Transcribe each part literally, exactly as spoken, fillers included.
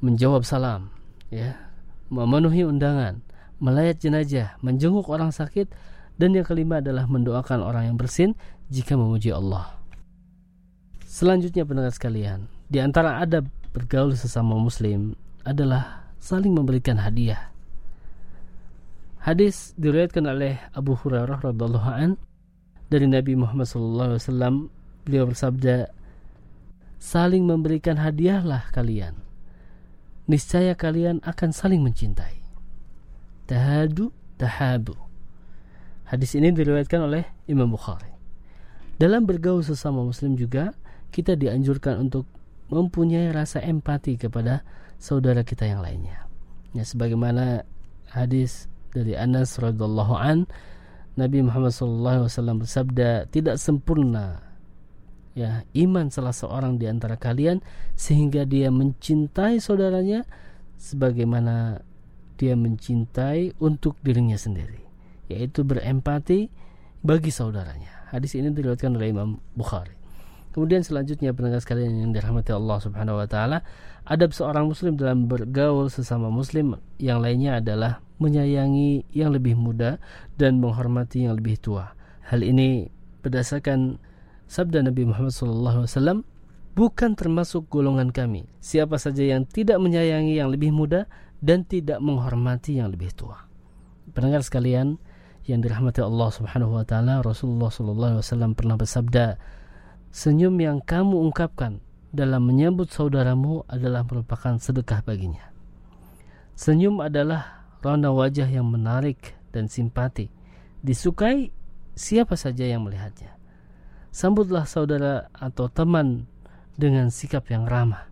menjawab salam, ya, memenuhi undangan, melayat jenazah, menjenguk orang sakit, dan yang kelima adalah mendoakan orang yang bersin jika memuji Allah. Selanjutnya pendengar sekalian, di antara adab bergaul sesama muslim adalah saling memberikan hadiah. Hadis diriwayatkan oleh Abu Hurairah radhiyallahu an dari Nabi Muhammad sallallahu alaihi wasallam. Beliau bersabda, saling memberikan hadiahlah kalian, niscaya kalian akan saling mencintai. Tahadu tahabu. Hadis ini diriwayatkan oleh Imam Bukhari. Dalam bergaul sesama muslim juga kita dianjurkan untuk mempunyai rasa empati kepada saudara kita yang lainnya. Ya, sebagaimana hadis dari Anas radhiyallahu an, Nabi Muhammad sallallahu alaihi wasallam bersabda, tidak sempurna ya iman salah seorang di antara kalian sehingga dia mencintai saudaranya sebagaimana dia mencintai untuk dirinya sendiri, yaitu berempati bagi saudaranya. Hadis ini diriwayatkan oleh Imam Bukhari. Kemudian selanjutnya pendengar sekalian yang dirahmati Allah Subhanahu wa taala, adab seorang muslim dalam bergaul sesama muslim yang lainnya adalah menyayangi yang lebih muda dan menghormati yang lebih tua. Hal ini berdasarkan sabda Nabi Muhammad sallallahu alaihi wasallam, bukan termasuk golongan kami siapa saja yang tidak menyayangi yang lebih muda dan tidak menghormati yang lebih tua. Pendengar sekalian yang dirahmati Allah Subhanahu wa taala, Rasulullah sallallahu alaihi wasallam pernah bersabda, senyum yang kamu ungkapkan dalam menyambut saudaramu adalah merupakan sedekah baginya. Senyum adalah rona wajah yang menarik dan simpati, disukai siapa saja yang melihatnya. Sambutlah saudara atau teman dengan sikap yang ramah,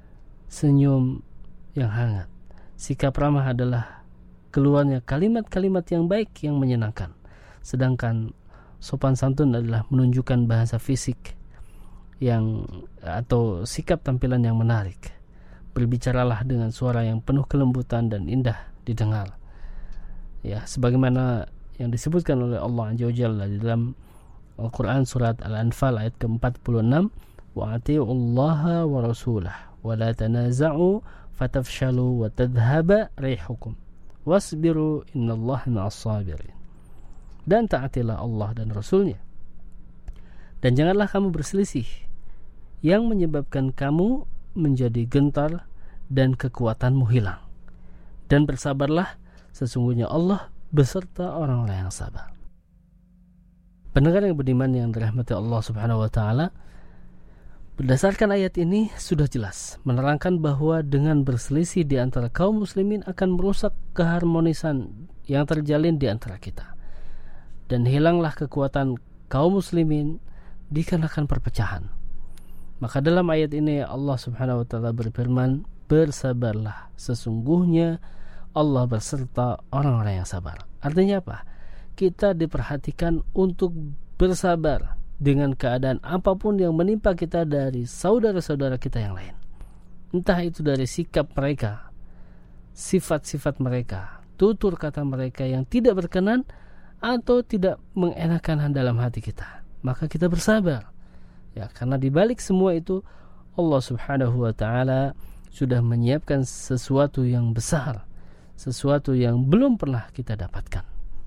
senyum yang hangat. Sikap ramah adalah keluarnya kalimat-kalimat yang baik yang menyenangkan, sedangkan sopan santun adalah menunjukkan bahasa fisik yang atau sikap tampilan yang menarik. Berbicaralah dengan suara yang penuh kelembutan dan indah didengar. Ya, sebagaimana yang disebutkan oleh Allah Azza wa Jalla di dalam Al-Quran surat Al-Anfal ayat ke empat puluh enam, wa atiullaha wa rasulah wa la tanaza'u fatafshalu wa tadhhaba rihukum wasbiru innallaha ma'as sabirin. Dan taatilah Allah dan Rasulnya, dan janganlah kamu berselisih yang menyebabkan kamu menjadi gentar dan kekuatanmu hilang, dan bersabarlah, sesungguhnya Allah beserta orang-orang yang sabar. Pendengar yang beriman yang dirahmati Allah Subhanahu wa taala, berdasarkan ayat ini sudah jelas menerangkan bahwa dengan berselisih di antara kaum muslimin akan merusak keharmonisan yang terjalin di antara kita, dan hilanglah kekuatan kaum muslimin dikarenakan perpecahan. Maka dalam ayat ini Allah Subhanahu wa taala berfirman, bersabarlah, sesungguhnya Allah beserta orang-orang yang sabar. Artinya apa? Kita diperhatikan untuk bersabar dengan keadaan apapun yang menimpa kita dari saudara-saudara kita yang lain. Entah itu dari sikap mereka, sifat-sifat mereka, tutur kata mereka yang tidak berkenan atau tidak mengenakan dalam hati kita. Maka kita bersabar. Ya, karena di balik semua itu Allah Subhanahu wa taala sudah menyiapkan sesuatu yang besar, sesuatu yang belum pernah kita dapatkan.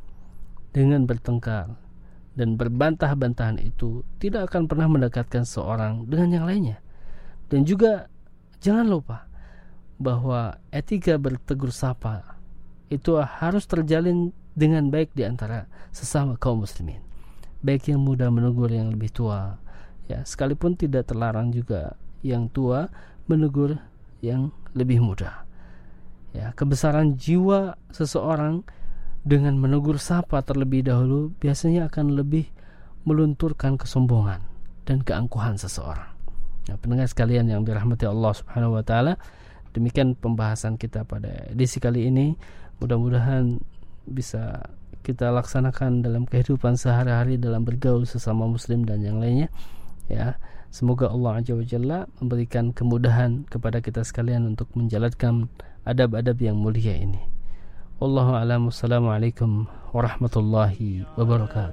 Dengan bertengkar dan berbantah-bantahan itu tidak akan pernah mendekatkan seorang dengan yang lainnya. Dan juga jangan lupa bahwa etika bertegur sapa itu harus terjalin dengan baik di antara sesama kaum muslimin. Baik yang muda menegur yang lebih tua, ya, sekalipun tidak terlarang juga yang tua menegur yang lebih muda. Ya, kebesaran jiwa seseorang dengan menegur sapa terlebih dahulu biasanya akan lebih melunturkan kesombongan dan keangkuhan seseorang. Nah, pendengar sekalian yang dirahmati Allah Subhanahu wa taala, demikian pembahasan kita pada edisi kali ini. Mudah-mudahan bisa kita laksanakan dalam kehidupan sehari-hari dalam bergaul sesama muslim dan yang lainnya. Ya, semoga Allah Azza wa Jalla memberikan kemudahan kepada kita sekalian untuk menjalankan adab-adab yang mulia ini. Wallahu a'lam. Wassalamualaikum warahmatullahi wabarakatuh.